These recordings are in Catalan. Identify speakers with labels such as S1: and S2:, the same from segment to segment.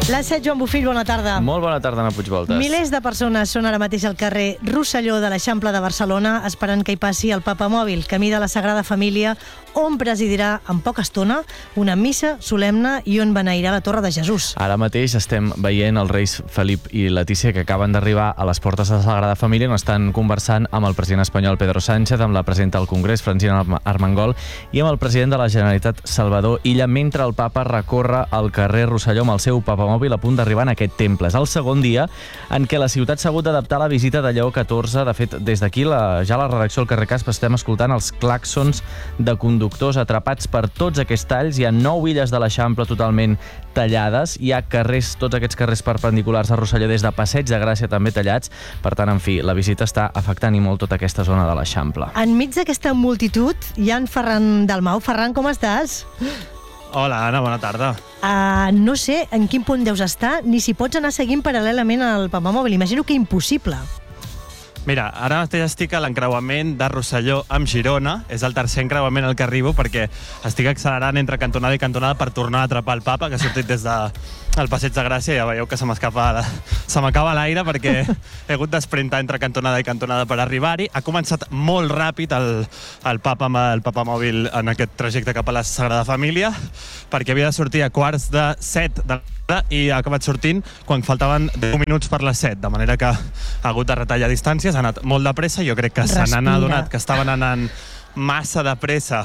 S1: L'ha set Joan Bofill, bona tarda.
S2: Molt bona tarda, Anna Puigvoltes.
S1: Milers de persones són ara mateix al carrer Rosselló de l'Eixample de Barcelona esperant que hi passi el papamòbil, camí de la Sagrada Família, on presidirà en poca estona una missa solemne i on beneirà la Torre de Jesús.
S2: Ara mateix estem veient els reis Felip i Letícia que acaben d'arribar a les portes de la Sagrada Família, on estan conversant amb el president espanyol Pedro Sánchez, amb la presidenta del Congrés, Francina Armengol, i amb el president de la Generalitat, Salvador Illa, mentre el papa recorre el carrer Rosselló amb el seu papamòbil a punt d'arribar en aquest temple. És el segon dia en què la ciutat s'ha hagut d'adaptar a la visita de Lleó XIV. De fet, des d'aquí, ja a la redacció del carrer Casp, estem escoltant els clàxons de conductors atrapats per tots aquests talls. Hi ha 9 illes de l'Eixample totalment tallades. Hi ha carrers, tots aquests carrers perpendiculars a Rosselló, des de Passeig de Gràcia també tallats. Per tant, en fi, la visita està afectant i molt tota aquesta zona de l'Eixample.
S1: Enmig d'aquesta multitud hi ha en Ferran Dalmau. Ferran, com estàs?
S3: Hola, Anna, bona tarda.
S1: No sé en quin punt deus estar, ni si pots anar seguint paral·lelament al papamòbil. Imagino que impossible.
S3: Mira, ara mateix estic a l'encreuament de Rosselló amb Girona. És el tercer encreuament al que arribo perquè estic accelerant entre cantonada i cantonada per tornar a atrapar el papa, que ha sortit des del Passeig de Gràcia. Ja veieu que se m'acaba l'aire perquè he hagut d'esprintar entre cantonada i cantonada per arribar-hi. Ha començat molt ràpid el papa amb el papamòbil en aquest trajecte cap a la Sagrada Família, perquè havia de sortir a 6:45 de i ha acabat sortint quan faltaven 10 minuts per les 7, de manera que ha hagut de retallar distàncies, ha anat molt de pressa. Jo crec que se n'han adonat que estaven anant massa de pressa.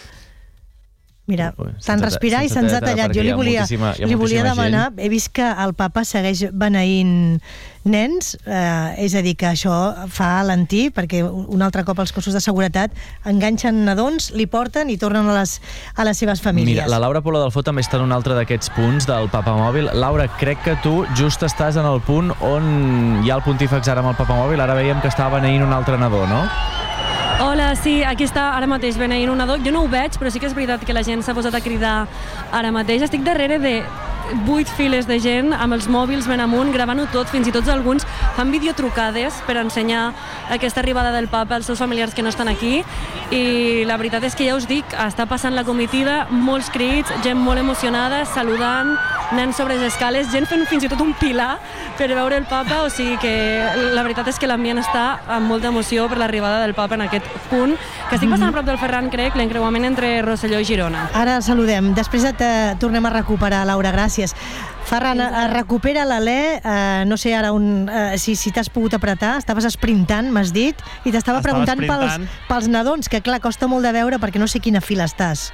S1: Mira, tant respirar i se'ns ha tallat. Jo li volia demanar, he vist que el papa segueix beneint nens, és a dir, que això fa alentir, perquè un altre cop els cossos de seguretat enganxen nadons, li porten i tornen a les seves famílies.
S2: Mira, la Laura Pola del Fot també està en un altre d'aquests punts del papamòbil. Laura, crec que tu just estàs en el punt on hi ha el pontífex ara amb el papamòbil. Ara veiem que estava beneint un altre nadó, no?
S4: Hola, sí, aquí està ara mateix beneint un nadó. Jo no ho veig, però sí que és veritat que la gent s'ha posat a cridar ara mateix. Estic darrere de 8 files de gent amb els mòbils ben amunt, gravant-ho tot, fins i tot alguns fan videotrucades per ensenyar aquesta arribada del papa als seus familiars que no estan aquí. I la veritat és que ja us dic, està passant la comitiva, molts crits, gent molt emocionada, saludant, nens sobre les escales, gent fent fins i tot un pilar per veure el papa, o sigui que la veritat és que l'ambient està amb molta emoció per l'arribada del papa en aquest punt, que estic bastant a prop del Ferran, crec, l'encreuament entre Rosselló i Girona.
S1: Ara saludem, després tornem a recuperar, Laura, gràcies. Ferran, recupera l'alè, no sé ara si t'has pogut apretar, estaves esprintant, m'has dit, i t'estava preguntant pels nadons, que clar, costa molt de veure perquè no sé quina fila estàs.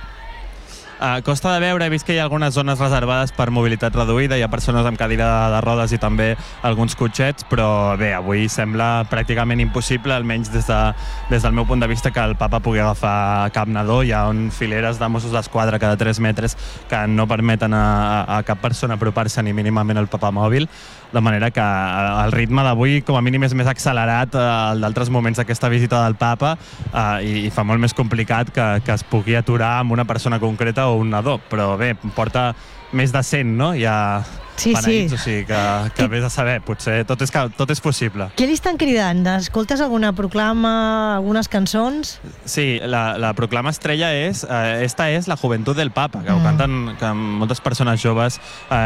S3: Costa de veure, he vist que hi ha algunes zones reservades per mobilitat reduïda, hi ha persones amb cadira de rodes i també alguns cotxets, però bé, avui sembla pràcticament impossible, almenys des del meu punt de vista, que el papa pugui agafar cap nadó. Hi ha fileres de Mossos d'Esquadra cada 3 metres que no permeten a cap persona apropar-se ni mínimament al papamòbil, de manera que el ritme d'avui com a mínim és més accelerat al d'altres moments d'aquesta visita del papa i fa molt més complicat que es pugui aturar amb una persona concreta o un nadó, però bé, porta més de 100, no? Ja beneïts, o sigui que vés a saber, potser tot és possible.
S1: Què li estan cridant? Escoltes alguna proclama, algunes cançons?
S3: Sí, la proclama estrella és Esta es la juventud del papa, que ho canten moltes persones joves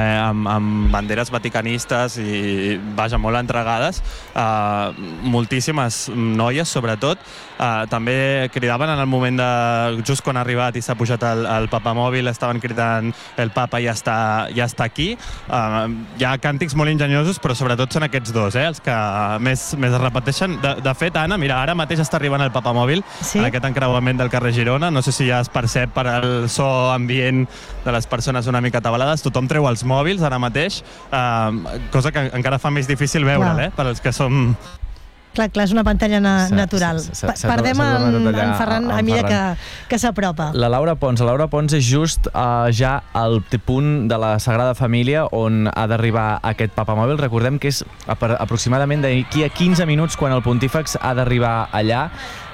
S3: amb banderes vaticanistes i, vaja, molt entregades. Moltíssimes noies, sobretot. També cridaven en el moment just quan ha arribat i s'ha pujat el papamòbil, estaven cridant el papa ja està aquí. Hi ha càntics molt enginyosos, però sobretot són aquests dos, els que més es repeteixen. De fet, Anna, mira, ara mateix està arribant el papamòbil en aquest encreuament del carrer Girona. No sé si ja es percep per el so ambient de les persones una mica atabalades. Tothom treu els mòbils ara mateix, cosa que encara fa més difícil veure'l, per als que som...
S1: Clar, és una pantalla natural. Perdem en Ferran a mesura que s'apropa.
S2: La Laura Pons és just ja al punt de la Sagrada Família on ha d'arribar aquest papamòbil. Recordem que és aproximadament d'aquí a 15 minuts quan el pontífex ha d'arribar allà.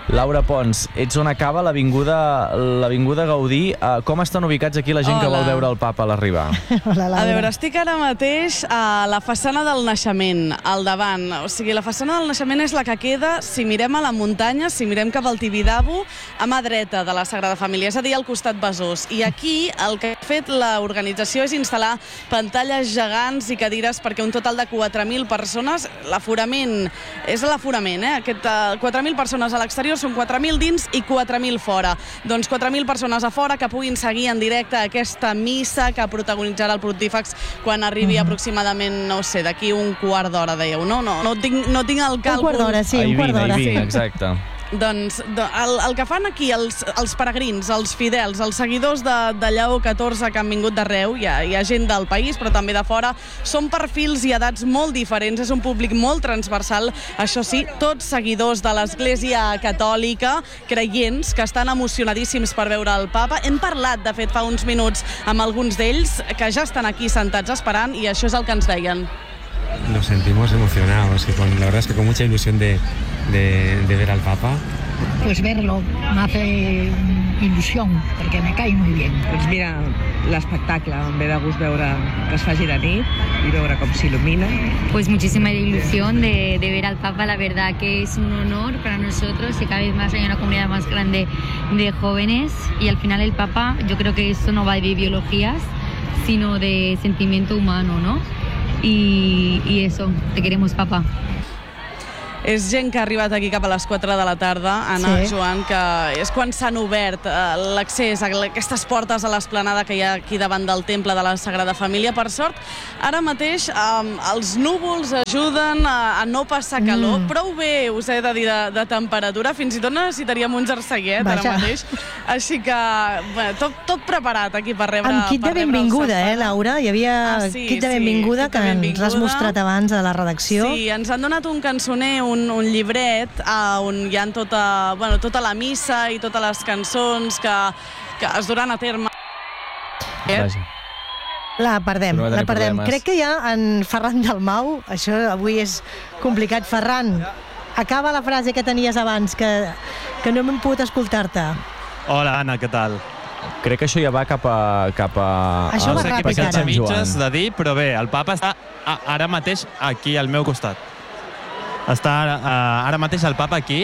S2: Laura Pons, ets on acaba l'Avinguda Gaudí. Com estan ubicats aquí la gent que vol veure el papa a l'arribar?
S1: Hola, Laura.
S5: A veure, estic ara mateix a la façana del naixement, al davant. O sigui, la façana del naixement és la que queda, si mirem a la muntanya, si mirem cap al Tibidabo, a mà dreta de la Sagrada Família, és a dir, al costat Besòs. I aquí el que ha fet l'organització és instal·lar pantalles gegants i cadires perquè un total de 4.000 persones, l'aforament, és l'aforament, 4.000 persones a l'exterior, són 4.000 dins i 4.000 fora. Doncs 4.000 persones a fora que puguin seguir en directe aquesta missa que protagonitzarà el Pontífex quan arribi aproximadament, no sé, d'aquí un quart d'hora, dèieu, no? No tinc el càlcul.
S1: Un quart d'hora, sí, un quart d'hora.
S2: Exacte.
S5: Doncs el que fan aquí els peregrins, els fidels, els seguidors de Lleó XIV que han vingut d'arreu, hi ha gent del país però també de fora, són perfils i edats molt diferents, és un públic molt transversal, això sí, tots seguidors de l'Església Catòlica, creients, que estan emocionadíssims per veure el papa. Hem parlat, de fet, fa uns minuts amb alguns d'ells que ja estan aquí sentats esperant i això és el que ens deien.
S6: Nos sentimos emocionados y la verdad es que con mucha ilusión de ver al Papa.
S7: Pues verlo me hace ilusión, porque me cae muy bien.
S8: Doncs mira, l'espectacle, em ve de gust veure que es faci de nit y veure com s'il·lumina.
S9: Pues muchísima ilusión de ver al Papa, la verdad que es un honor para nosotros y cada vez más hay una comunidad más grande de jóvenes y al final el Papa, yo creo que esto no va de ideologías, sino de sentimiento humano, ¿no? Y eso, te queremos, Papa.
S5: És gent que ha arribat aquí cap a les 4 de la tarda, Anna, sí. Joan, que és quan s'han obert l'accés a aquestes portes a l'esplanada que hi ha aquí davant del temple de la Sagrada Família. Per sort, ara mateix els núvols ajuden a no passar calor. Prou bé, us he de dir, de temperatura. Fins i tot necessitaríem un jerseiet ara mateix. Així que, bueno, tot preparat aquí per rebre
S1: amb kit de benvinguda, Laura? Hi havia kit de benvinguda que ens has mostrat abans a la redacció.
S5: Sí, ens han donat un cançoner, un llibret on hi ha tota la missa i totes les cançons que es duran a terme.
S1: La perdem. Crec que ja en Ferran Dalmau, això avui és complicat. Ferran, acaba la frase que tenies abans, que no hem pogut escoltar-te.
S3: Hola, Anna, què tal?
S2: Crec que això ja va cap a...
S1: Això va ràpid, ara.
S3: Mitges de dir, però bé, el papa està ara mateix aquí al meu costat. Està ara mateix el papa aquí.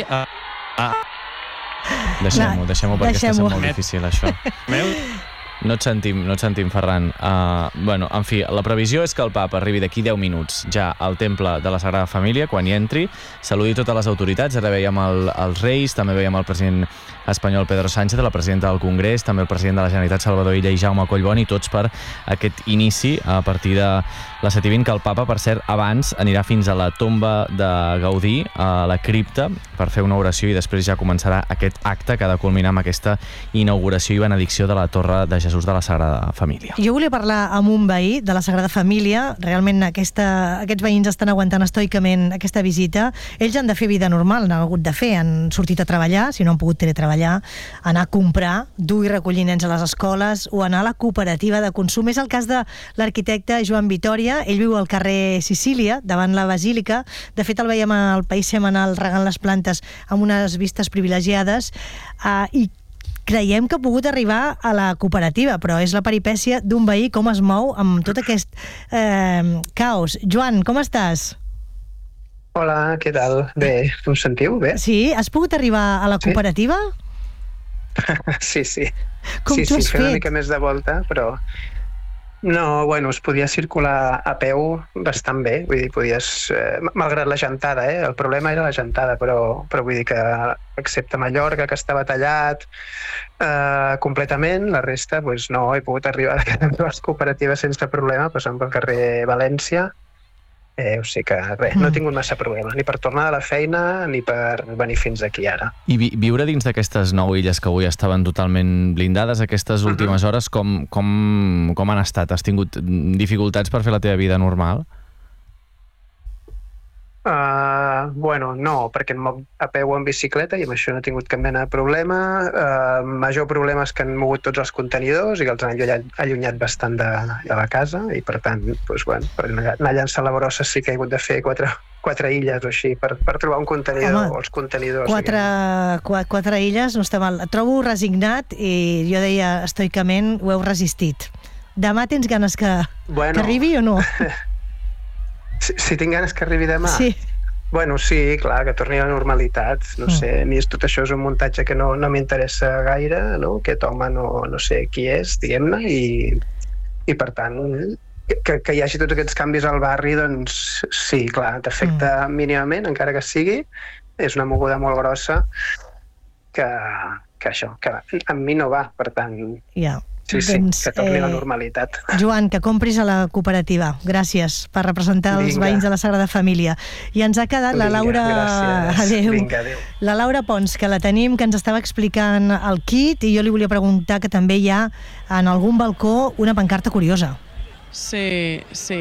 S2: Deixem-ho perquè està sent molt difícil, això. No et sentim, Ferran. Bueno, en fi, la previsió és que el papa arribi d'aquí 10 minuts ja al temple de la Sagrada Família, quan hi entri, saludi totes les autoritats. Ara veiem els reis, també veiem el president espanyol Pedro Sánchez, la presidenta del Congrés, també el president de la Generalitat Salvador Illa i Jaume Collboni, tots per aquest inici a partir de les 7:20, que el papa, per cert, abans anirà fins a la tomba de Gaudí, a la cripta, per fer una oració i després ja començarà aquest acte que ha de culminar amb aquesta inauguració i benedicció de la Torre de Jesús de la Sagrada Família.
S1: Jo volia parlar amb un veí de la Sagrada Família. Realment aquests veïns estan aguantant estoicament aquesta visita. Ells han de fer vida normal, n'han hagut de fer, han sortit a treballar, si no han pogut teletreballar, anar a comprar, dur i recollir nens a les escoles o anar a la cooperativa de consum. És el cas de l'arquitecte Joan Vitòria. Ell viu al carrer Sicília, davant la Basílica. De fet, el veiem al País Semanal regant les plantes amb unes vistes privilegiades i creiem que ha pogut arribar a la cooperativa, però és la peripècia d'un veí com es mou amb tot aquest caos. Joan, com estàs?
S10: Hola, què tal? Bé, em sentiu bé?
S1: Sí, has pogut arribar a la cooperativa?
S10: Sí.
S1: Com t'ho has fet?
S10: Una mica més de volta, però... No, bueno, es podia circular a peu bastant bé, vull dir, podies... malgrat la gentada, el problema era la gentada, però vull dir que, excepte Mallorca, que estava tallat completament, la resta, doncs no, he pogut arribar a les cooperatives sense problema, passant pel carrer València. O sigui que res, no he tingut massa problema, ni per tornar de la feina ni per venir fins aquí ara.
S2: I viure dins d'aquestes 9 illes que avui estaven totalment blindades, aquestes últimes hores, com han estat? Has tingut dificultats per fer la teva vida normal?
S10: Bueno, no, perquè em moc a peu en bicicleta i amb això no he tingut cap mena de problema. Major problema és que han mogut tots els contenidors i que els han allunyat bastant de la casa i per tant, doncs, bueno, per anar llançant la brossa sí que he hagut de fer 4 illes o així, per trobar un contenidor o els contenidors.
S1: 4 illes no està mal. Et trobo resignat i jo deia estoicament ho heu resistit. Demà tens ganes que arribi o no?
S10: Si tinc ganes que arribi demà?
S1: Sí.
S10: Bueno, sí, clar, que torni a la normalitat. No sé, a mi tot això és un muntatge que no m'interessa gaire, no? Aquest home no sé qui és, diguem-ne, i per tant, que hi hagi tots aquests canvis al barri, doncs sí, clar, t'afecta mínimament, encara que sigui. És una moguda molt grossa que amb mi no va, per tant...
S1: Ja.
S10: Sí, que torni a la normalitat.
S1: Joan, que compris a la cooperativa. Gràcies per representar els veïns de la Sagrada Família. I ens ha quedat la Laura...
S10: Adéu. Vinga, adéu.
S1: La Laura Pons, que la tenim, que ens estava explicant el kit, i jo li volia preguntar que també hi ha en algun balcó una pancarta curiosa.
S5: Sí.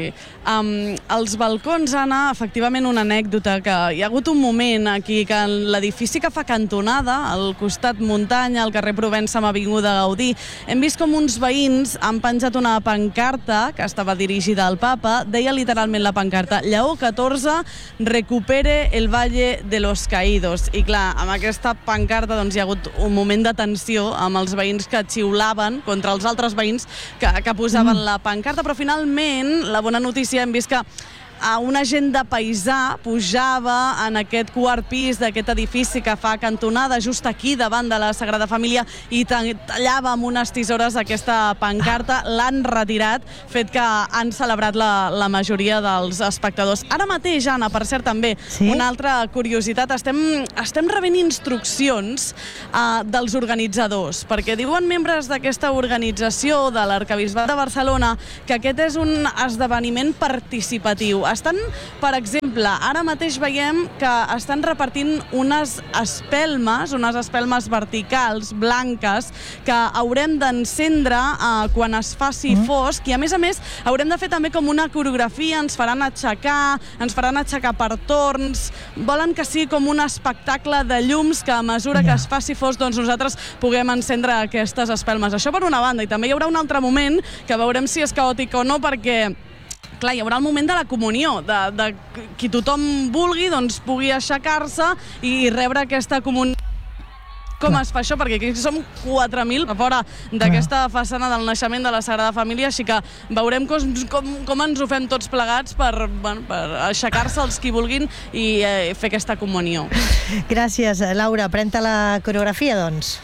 S5: Els balcons, Anna, efectivament una anècdota, que hi ha hagut un moment aquí que l'edifici que fa cantonada, al costat muntanya, al carrer Provença amb Avinguda Gaudí, hem vist com uns veïns han penjat una pancarta que estava dirigida al papa, deia literalment la pancarta: Lleó XIV recupere el Valle de los Caídos. I clar, amb aquesta pancarta doncs, hi ha hagut un moment de tensió amb els veïns que xiulaven contra els altres veïns que posaven la pancarta, però finalment, la bona notícia, hem vist que un agent de paisà pujava en aquest quart pis d'aquest edifici que fa cantonada just aquí davant de la Sagrada Família i tallava amb unes tisores aquesta pancarta. L'han retirat, fet que han celebrat la majoria dels espectadors. Ara mateix, Anna, per cert, també, una altra curiositat, estem rebent instruccions dels organitzadors, perquè diuen membres d'aquesta organització de l'Arquebisbat de Barcelona que aquest és un esdeveniment participatiu. Estan, per exemple, ara mateix veiem que estan repartint unes espelmes verticals, blanques, que haurem d'encendre quan es faci fosc, i a més haurem de fer també com una coreografia, ens faran aixecar per torns, volen que sigui com un espectacle de llums que a mesura que es faci fosc doncs nosaltres puguem encendre aquestes espelmes. Això per una banda, i també hi haurà un altre moment que veurem si és caòtic o no, perquè clar, hi haurà el moment de la comunió, de qui tothom vulgui doncs pugui aixecar-se i rebre aquesta comunió. Com es fa això? Perquè aquí som 4.000 a fora d'aquesta façana del naixement de la Sagrada Família, així que veurem com ens ho fem tots plegats per aixecar-se els qui vulguin i fer aquesta comunió.
S1: Gràcies, Laura. Pren-te la coreografia, doncs.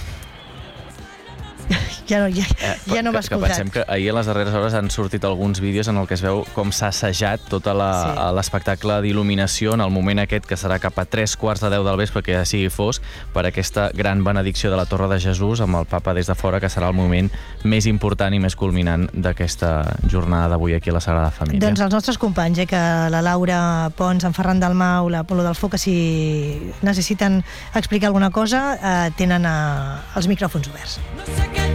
S1: Ja no m'ha escoltat.
S2: Pensem que ahir a les darreres hores han sortit alguns vídeos en el que es veu com s'ha assajat tot l'espectacle d'il·luminació en el moment aquest, que serà cap a 3:15 del vespre, que ja sigui fosc, per aquesta gran benedicció de la Torre de Jesús amb el papa des de fora, que serà el moment més important i més culminant d'aquesta jornada d'avui aquí a la Sagrada Família.
S1: Doncs els nostres companys, que la Laura Pons, en Ferran Dalmau, l'Apolo del Foc, que si necessiten explicar alguna cosa, tenen els micròfons oberts.